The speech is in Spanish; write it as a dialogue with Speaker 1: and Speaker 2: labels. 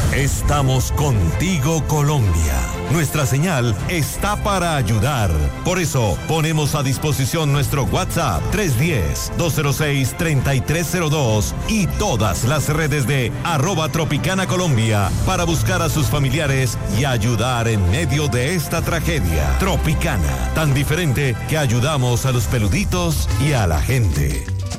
Speaker 1: Estamos contigo, Colombia. Nuestra señal está para ayudar. Por eso, ponemos a disposición nuestro WhatsApp 310-206-3302 y todas las redes de @Tropicana Colombia para buscar a sus familiares y ayudar en medio de esta tragedia. Tropicana, tan diferente que ayudamos a los peluditos y a la gente.